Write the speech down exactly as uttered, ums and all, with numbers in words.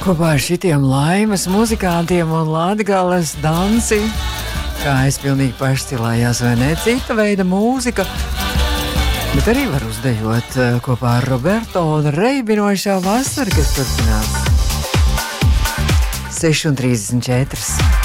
Kopā ar šitiem Laimas muzikantiem un Latgales dansi, kā es pilnīgi pašcilājās, vai ne, cita veida mūzika, bet arī var uzdejot kopā ar Roberto un reibinošā vasara, kas turpinās. seši un trīsdesmit četri.